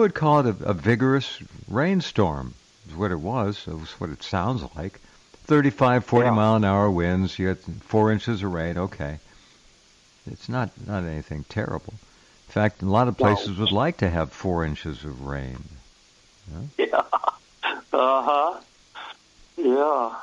would call it a vigorous rainstorm. Is what it was. It was what it sounds like. 35, 40 mile an hour winds. You had 4 inches of rain. Okay, it's not anything terrible. In fact, a lot of places would like to have 4 inches of rain. Yeah. Yeah.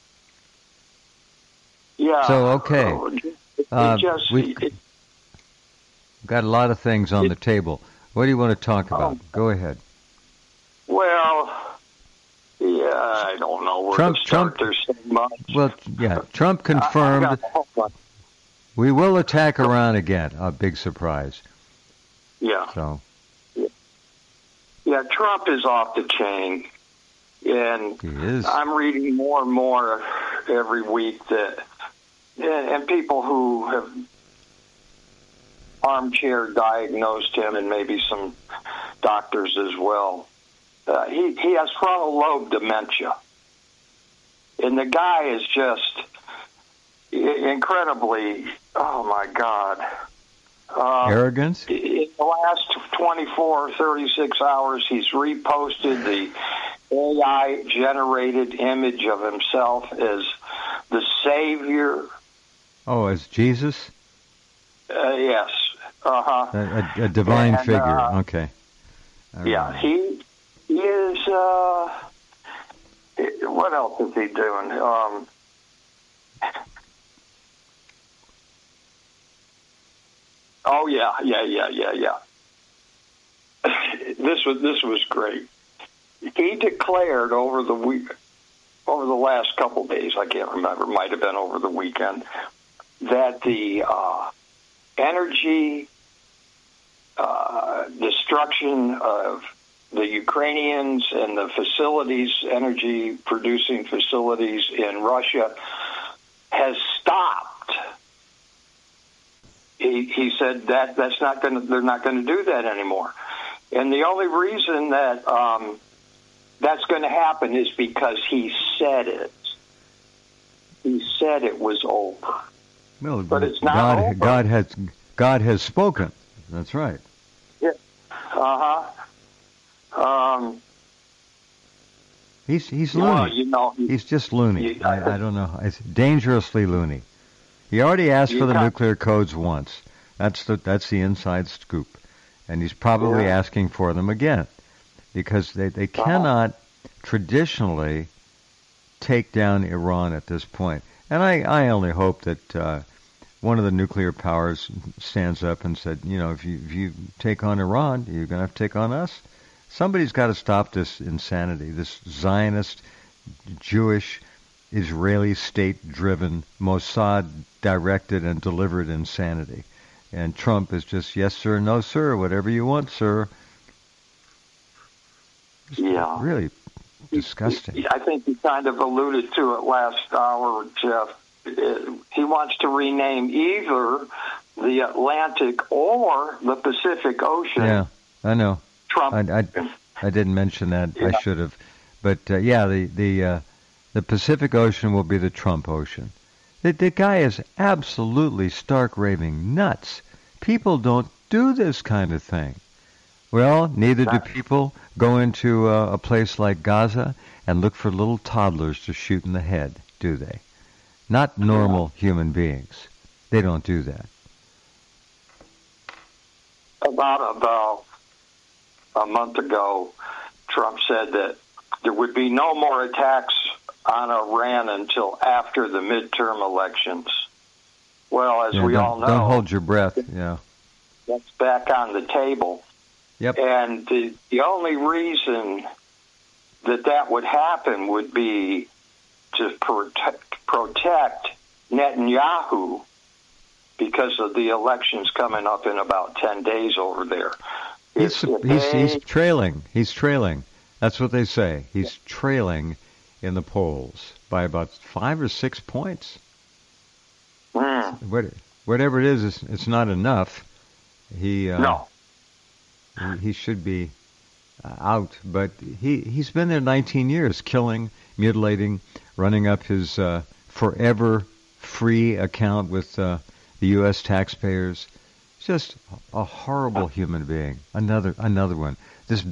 Yeah. So okay, we've got a lot of things on the table. What do you want to talk about? Go ahead. Well, yeah, I don't know where to start. There's so much. Well, yeah, Trump confirmed we will attack Iran again. A big surprise. Yeah. So. Yeah, Trump is off the chain, and he is. I'm reading more and more every week that, and people who have armchair diagnosed him, and maybe some doctors as well. He has frontal lobe dementia, and the guy is just incredibly, oh my God. Arrogance? In the last 24, 36 hours, he's reposted the AI-generated image of himself as the Savior. Oh, as Jesus? Yes. A divine figure. Okay. Yeah, he is. What else is he doing? Oh yeah. This was great. He declared over the last couple days, I can't remember, might have been over the weekend, that the energy destruction of the Ukrainians and the facilities, energy producing facilities in Russia, has stopped. He said that's not going to. They're not going to do that anymore, and the only reason that that's going to happen is because he said it. He said it was over. Well, but it's not over. God has spoken. That's right. Yeah. He's loony. Well, he's just loony. I don't know. It's dangerously loony. He already asked for the nuclear codes once. That's the inside scoop, and he's probably asking for them again, because they cannot traditionally take down Iran at this point. And I only hope that one of the nuclear powers stands up and said, if you take on Iran, you're going to have to take on us. Somebody's got to stop this insanity, this Zionist, Jewish, Israeli state-driven, Mossad-directed and delivered insanity. And Trump is just, yes, sir, no, sir, whatever you want, sir. Yeah. Really disgusting. I think you kind of alluded to it last hour, Jeff. He wants to rename either the Atlantic or the Pacific Ocean. Yeah, I know. Trump. I didn't mention that. Yeah. I should have. But, the Pacific Ocean will be the Trump Ocean. The guy is absolutely stark raving nuts. People don't do this kind of thing. Well, neither do people go into a place like Gaza and look for little toddlers to shoot in the head, do they? Not normal human beings. They don't do that. About a month ago, Trump said that there would be no more attacks on Iran until after the midterm elections. Well, as we all know... Don't hold your breath, yeah. That's back on the table. Yep. And the only reason that would happen would be to protect Netanyahu because of the elections coming up in about 10 days over there. He's trailing. He's trailing. That's what they say. He's trailing in the polls by about 5 or 6 points. Whatever it is, it's not enough. No. He should be out, but he's been there 19 years, killing, mutilating, running up his forever free account with the U.S. taxpayers. Just a horrible human being. Another one.